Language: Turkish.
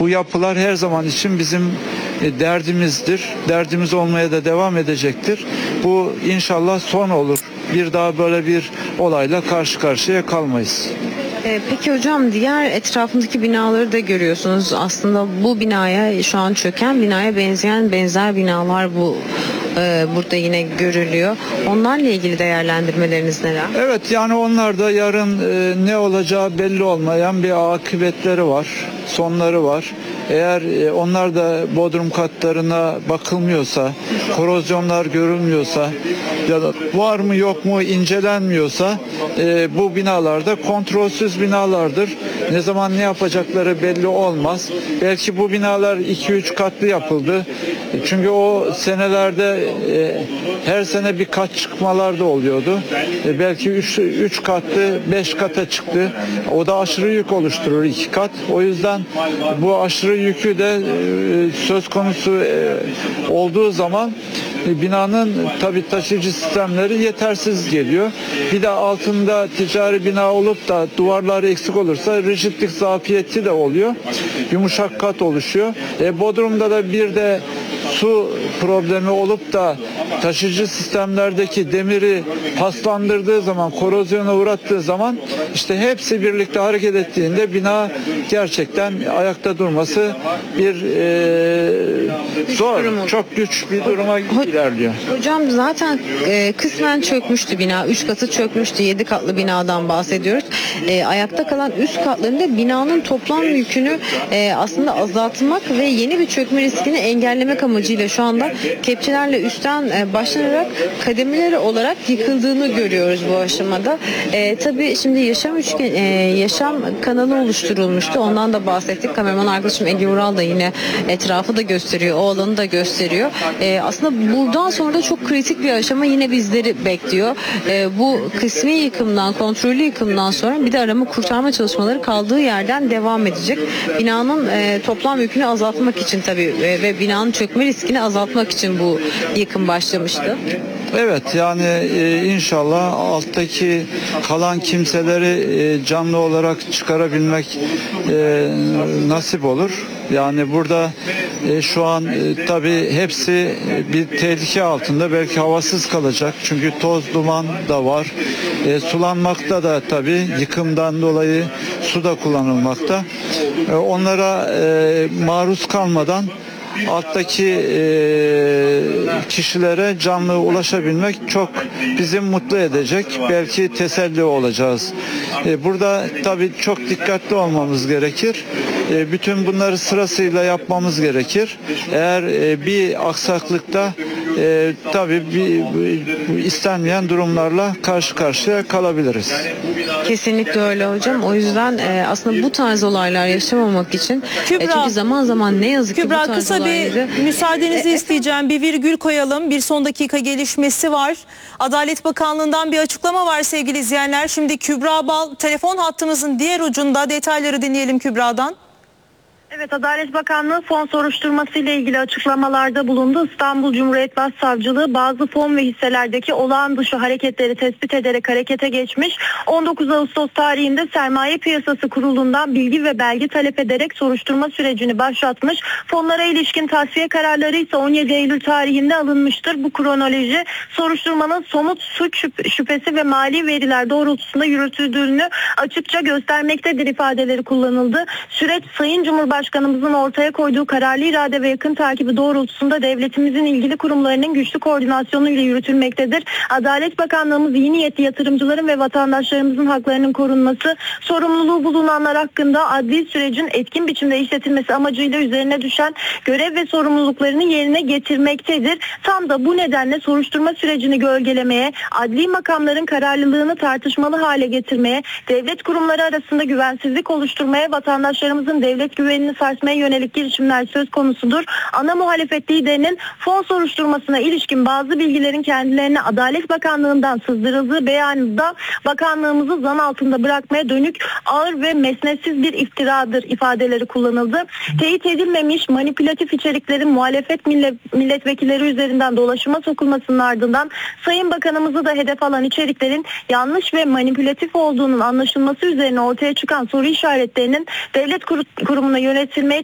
Bu yapılar her zaman için bizim derdimizdir. Derdimiz olmaya da devam edecektir. Bu inşallah son olur. Bir daha böyle bir olayla karşı karşıya kalmayız. Peki hocam, diğer etrafındaki binaları da görüyorsunuz. Aslında bu binaya, şu an çöken binaya benzer binalar burada yine görülüyor. Onlarla ilgili değerlendirmeleriniz neler? Evet, yani onlar da yarın ne olacağı belli olmayan bir akıbetleri var, sonları var. Eğer onlar da bodrum katlarına bakılmıyorsa, korozyonlar görülmüyorsa ya da var mı yok mu incelenmiyorsa bu binalarda kontrolsüz binalardır. Ne zaman ne yapacakları belli olmaz. Belki bu binalar 2-3 katlı yapıldı. Çünkü o senelerde her sene bir kat çıkmalar da oluyordu. Belki 3 katlı 5 kata çıktı. O da aşırı yük oluşturur 2 kat. O yüzden bu aşırı yükü de söz konusu olduğu zaman binanın tabii taşıyıcı sistemleri yetersiz geliyor. Bir de altında ticari bina olup da duvarları eksik olursa rigidlik zafiyeti de oluyor. Yumuşak kat oluşuyor. Bodrum'da da bir de su problemi olup da taşıyıcı sistemlerdeki demiri paslandırdığı zaman, korozyona uğrattığı zaman işte hepsi birlikte hareket ettiğinde bina gerçekten ayakta durması bir zor, çok güç bir duruma ilerliyor. Hocam zaten kısmen çökmüştü bina. 3 katı çökmüştü. 7 katlı binadan bahsediyoruz. Ayakta kalan üst katlarında binanın toplam yükünü aslında azaltmak ve yeni bir çökme riskini engellemek amacıyla şu anda kepçelerle üstten başlanarak kademeleri olarak yıkıldığını görüyoruz bu aşamada. Tabii şimdi yaşam kanalı oluşturulmuştu. Ondan da bahsettik. Kameraman arkadaşım Ege Ural da yine etrafı da gösteriyor. O alanı da gösteriyor. Aslında buradan sonra da çok kritik bir aşama yine bizleri bekliyor. Bu kısmi yıkımdan, kontrollü yıkımdan sonra bir de arama kurtarma çalışmaları kaldığı yerden devam edecek. Binanın toplam yükünü azaltmak için tabii ve binanın çökme riskini azaltmak için bu yıkım başlamıştı. Evet, yani inşallah alttaki kalan kimseleri canlı olarak çıkarabilmek nasip olur. Yani burada şu an tabii hepsi bir tehlike altında, belki havasız kalacak. Çünkü toz duman da var. Sulanmakta da tabii yıkımdan dolayı su da kullanılmakta. Onlara maruz kalmadan alttaki kişilere canlı ulaşabilmek çok bizi mutlu edecek. Belki teselli olacağız. Burada tabii çok dikkatli olmamız gerekir. Bütün bunları sırasıyla yapmamız gerekir. Eğer bir aksaklıkta tabii istenmeyen durumlarla karşı karşıya kalabiliriz. Kesinlikle öyle hocam. O yüzden aslında bu tarz olaylar yaşamamak için çünkü zaman zaman ne yazık ki bu tarz kısa olayları... bir müsaadenizi isteyeceğim. Bir virgül koyalım. Bir son dakika gelişmesi var. Adalet Bakanlığı'ndan bir açıklama var sevgili izleyenler. Şimdi Kübra Bal telefon hattımızın diğer ucunda, detayları dinleyelim Kübra'dan. Evet, Adalet Bakanlığı fon soruşturması ile ilgili açıklamalarda bulundu. İstanbul Cumhuriyet Başsavcılığı bazı fon ve hisselerdeki olağan dışı hareketleri tespit ederek harekete geçmiş. 19 Ağustos tarihinde Sermaye Piyasası Kurulu'ndan bilgi ve belge talep ederek soruşturma sürecini başlatmış. Fonlara ilişkin tasfiye kararları ise 17 Eylül tarihinde alınmıştır. Bu kronoloji soruşturmanın somut suç şüphesi ve mali veriler doğrultusunda yürütüldüğünü açıkça göstermektedir ifadeleri kullanıldı. Süreç Sayın Cumhurbaşkanımızın ortaya koyduğu kararlı irade ve yakın takibi doğrultusunda devletimizin ilgili kurumlarının güçlü koordinasyonu ile yürütülmektedir. Adalet Bakanlığımız iyi niyetli yatırımcıların ve vatandaşlarımızın haklarının korunması, sorumluluğu bulunanlar hakkında adli sürecin etkin biçimde işletilmesi amacıyla üzerine düşen görev ve sorumluluklarını yerine getirmektedir. Tam da bu nedenle soruşturma sürecini gölgelemeye, adli makamların kararlılığını tartışmalı hale getirmeye, devlet kurumları arasında güvensizlik oluşturmaya, vatandaşlarımızın devlet güvenini sarsmaya yönelik girişimler söz konusudur. Ana muhalefet liderinin fon soruşturmasına ilişkin bazı bilgilerin kendilerine Adalet Bakanlığı'ndan sızdırıldığı beyanında bakanlığımızı zan altında bırakmaya dönük ağır ve mesnetsiz bir iftiradır ifadeleri kullanıldı. Teyit edilmemiş manipülatif içeriklerin muhalefet milletvekilleri üzerinden dolaşıma sokulmasının ardından Sayın Bakanımızı da hedef alan içeriklerin yanlış ve manipülatif olduğunun anlaşılması üzerine ortaya çıkan soru işaretlerinin devlet kurumuna yönetilmeye